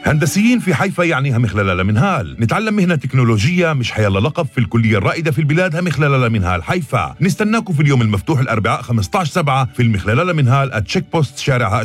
هندسيين في حيفا يعني همخلال لمنهال. نتعلم مهنة تكنولوجية مش حيلا لقب في الكلية الرائدة في البلاد همخلال لمنهال حيفا. نستناكم في اليوم المفتوح الأربعاء 15/7 في المخلال لمنهال @تشيك بوست شارع